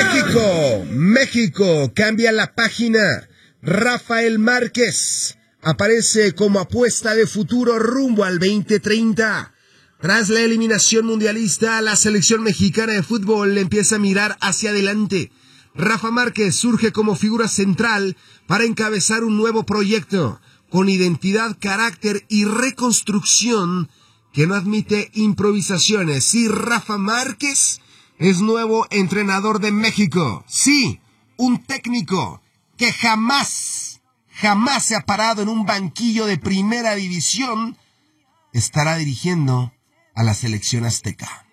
México cambia la página. Rafael Márquez aparece como apuesta de futuro rumbo al 2030. Tras la eliminación mundialista, la selección mexicana de fútbol empieza a mirar hacia adelante. Rafa Márquez surge como figura central para encabezar un nuevo proyecto con identidad, carácter y reconstrucción que no admite improvisaciones. Sí, Rafa Márquez es nuevo entrenador de México. Sí, un técnico que jamás se ha parado en un banquillo de primera división, estará dirigiendo a la selección azteca.